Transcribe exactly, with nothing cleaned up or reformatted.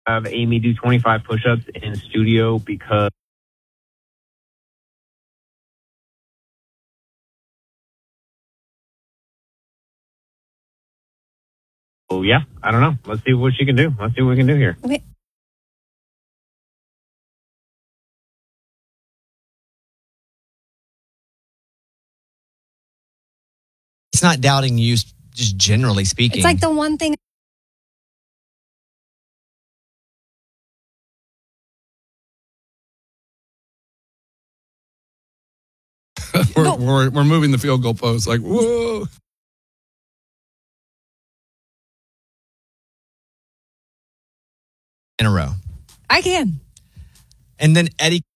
have Amy do twenty-five push-ups in studio because oh yeah, I don't know. Let's see what she can do. Let's see what we can do here. Okay. It's not doubting you, just generally speaking. It's like the one thing. we're, we're, we're moving the field goal post. Like, whoa. In a row. I can. And then Eddie